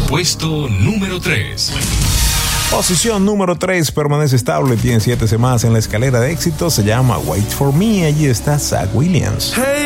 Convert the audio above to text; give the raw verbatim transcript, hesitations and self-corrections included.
Puesto número tres. Posición número tres, permanece estable, tiene siete semanas en la escalera de éxito, se llama Wait For Me, allí está Zach Williams. Hey.